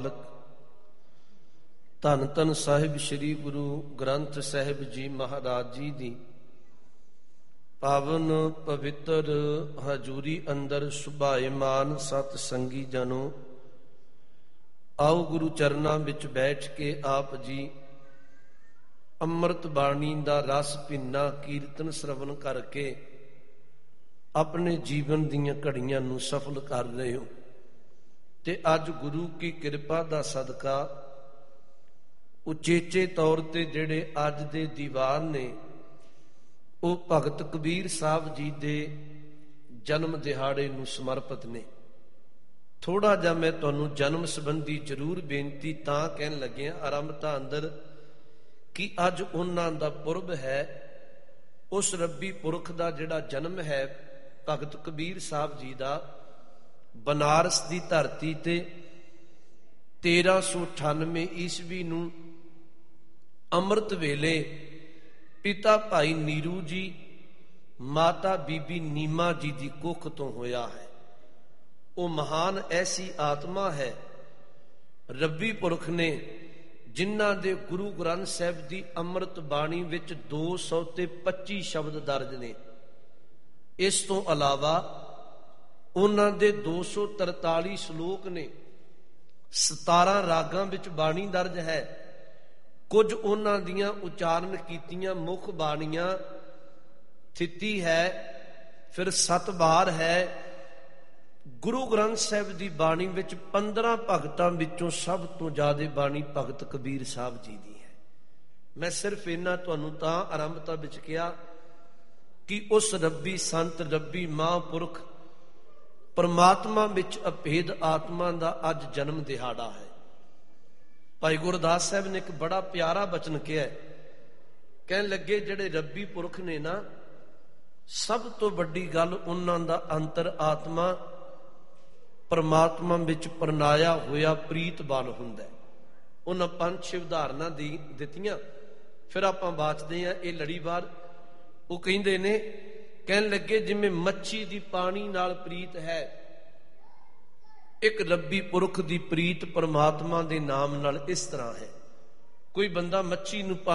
ਧੰਨ ਧੰਨ ਸਾਹਿਬ ਸ੍ਰੀ ਗੁਰੂ ਗ੍ਰੰਥ ਸਾਹਿਬ ਜੀ ਮਹਾਰਾਜ ਜੀ ਦੀ ਪਾਵਨ ਪਵਿੱਤਰ ਹਜ਼ੂਰੀ ਅੰਦਰ ਸੁਭਾਏਮਾਨ ਸਤ ਸੰਗੀ ਜਨੋ, ਆਓ ਗੁਰੂ ਚਰਨਾਂ ਵਿੱਚ ਬੈਠ ਕੇ ਆਪ ਜੀ ਅੰਮ੍ਰਿਤ ਬਾਣੀ ਦਾ ਰਸ ਪੀਨਾ ਕੀਰਤਨ ਸ਼ਰਵਨ ਕਰਕੇ ਆਪਣੇ ਜੀਵਨ ਦੀਆਂ ਘੜੀਆਂ ਨੂੰ ਸਫਲ ਕਰ ਰਹੇ ਹੋ। ਤੇ ਅੱਜ ਗੁਰੂ ਕੀ ਕਿਰਪਾ ਦਾ ਸਦਕਾ ਉਚੇਚੇ ਤੌਰ ਤੇ ਜਿਹੜੇ ਅੱਜ ਦੇ ਦੀਵਾਨ ਨੇ ਉਹ ਭਗਤ ਕਬੀਰ ਸਾਹਿਬ ਜੀ ਦੇ ਜਨਮ ਦਿਹਾੜੇ ਨੂੰ ਸਮਰਪਿਤ ਨੇ। ਥੋੜਾ ਜਿਹਾ ਮੈਂ ਤੁਹਾਨੂੰ ਜਨਮ ਸੰਬੰਧੀ ਜ਼ਰੂਰ ਬੇਨਤੀ ਤਾਂ ਕਹਿਣ ਲੱਗਿਆ ਆਰੰਭਤਾ ਅੰਦਰ ਕਿ ਅੱਜ ਉਹਨਾਂ ਦਾ ਪੁਰਬ ਹੈ। ਉਸ ਰੱਬੀ ਪੁਰਖ ਦਾ ਜਿਹੜਾ ਜਨਮ ਹੈ ਭਗਤ ਕਬੀਰ ਸਾਹਿਬ ਜੀ ਦਾ ਬਨਾਰਸ ਦੀ ਧਰਤੀ ਤੇ 1398 ਈਸਵੀ ਨੂੰ ਅੰਮ੍ਰਿਤ ਵੇਲੇ ਪਿਤਾ ਭਾਈ ਨੀਰੂ ਜੀ ਮਾਤਾ ਬੀਬੀ ਨੀਮਾ ਜੀ ਦੀ ਕੁੱਖ ਤੋਂ ਹੋਇਆ ਹੈ। ਉਹ ਮਹਾਨ ਐਸੀ ਆਤਮਾ ਹੈ ਰੱਬੀ ਪੁਰਖ ਨੇ ਜਿਨ੍ਹਾਂ ਦੇ ਗੁਰੂ ਗ੍ਰੰਥ ਸਾਹਿਬ ਦੀ ਅੰਮ੍ਰਿਤ ਬਾਣੀ ਵਿੱਚ 225 ਸ਼ਬਦ ਦਰਜ ਨੇ। ਇਸ ਤੋਂ ਇਲਾਵਾ ਉਹਨਾਂ ਦੇ 243 ਸ਼ਲੋਕ ਨੇ। 17 ਰਾਗਾਂ ਵਿੱਚ ਬਾਣੀ ਦਰਜ ਹੈ। ਕੁਝ ਉਹਨਾਂ ਦੀਆਂ ਉਚਾਰਨ ਕੀਤੀਆਂ ਮੁੱਖ ਬਾਣੀਆਂ ਥਿਤੀ ਹੈ, ਫਿਰ 7 ਵਾਰ ਹੈ। ਗੁਰੂ ਗ੍ਰੰਥ ਸਾਹਿਬ ਦੀ ਬਾਣੀ ਵਿੱਚ 15 ਭਗਤਾਂ ਵਿੱਚੋਂ ਸਭ ਤੋਂ ਜ਼ਿਆਦਾ ਬਾਣੀ ਭਗਤ ਕਬੀਰ ਸਾਹਿਬ ਜੀ ਦੀ ਹੈ। ਮੈਂ ਸਿਰਫ ਇਹਨਾਂ ਤੁਹਾਨੂੰ ਤਾਂ ਆਰੰਭਤਾ ਵਿੱਚ ਕਿਹਾ ਕਿ ਉਸ ਰੱਬੀ ਸੰਤ ਰੱਬੀ ਮਹਾਂਪੁਰਖ ਪਰਮਾਤਮਾ ਵਿੱਚ ਅਭੇਦ ਆਤਮਾ ਦਾ ਅੱਜ ਜਨਮ ਦਿਹਾੜਾ ਹੈ। ਭਾਈ ਗੁਰਦਾਸ ਸਾਹਿਬ ਨੇ ਇੱਕ ਬੜਾ ਪਿਆਰਾ ਬਚਨ ਕਿਹਾ, ਕਹਿਣ ਲੱਗੇ ਜਿਹੜੇ ਰੱਬੀ ਪੁਰਖ ਨੇ ਨਾ, ਸਭ ਤੋਂ ਵੱਡੀ ਗੱਲ ਉਹਨਾਂ ਦਾ ਅੰਤਰ ਆਤਮਾ ਪਰਮਾਤਮਾ ਵਿੱਚ ਪ੍ਰਣਾਇਆ ਹੋਇਆ ਪ੍ਰੀਤ ਬਲ ਹੁੰਦਾ। ਉਹਨਾਂ 5-6 ਉਦਾਹਰਨਾਂ ਦਿੱਤੀਆਂ, ਫਿਰ ਆਪਾਂ ਬਾਚਦੇ ਹਾਂ ਇਹ ਲੜੀਵਾਰ। ਉਹ ਕਹਿੰਦੇ ਨੇ, ਕਹਿਣ ਲੱਗੇ ਜਿਵੇਂ ਮੱਛੀ ਦੀ ਪਾਣੀ ਨਾਲ ਪ੍ਰੀਤ ਹੈ, ਇੱਕ ਰੱਬੀ ਪੁਰਖ ਦੀ ਪ੍ਰੀਤ ਪਰਮਾਤਮਾ ਦੇ ਨਾਮ ਨਾਲ ਇਸ ਤਰ੍ਹਾਂ ਹੈ। ਕੋਈ ਬੰਦਾ ਮੱਛੀ ਨੂੰ